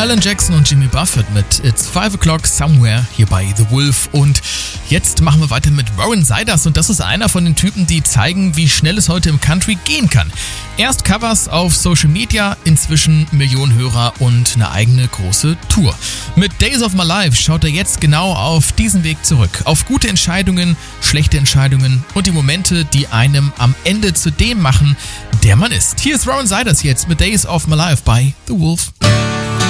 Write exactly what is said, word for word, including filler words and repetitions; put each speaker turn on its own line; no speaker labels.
Alan Jackson und Jimmy Buffett mit It's five o'clock somewhere hier bei The Wolf. Und jetzt machen wir weiter mit Warren Ziders und das ist einer von den Typen, die zeigen, wie schnell es heute im Country gehen kann. Erst Covers auf Social Media, inzwischen Millionen Hörer und eine eigene große Tour. Mit Days of My Life schaut er jetzt genau auf diesen Weg zurück. Auf gute Entscheidungen, schlechte Entscheidungen und die Momente, die einem am Ende zu dem machen, der man ist. Hier ist Warren Ziders jetzt mit Days of My Life bei The Wolf.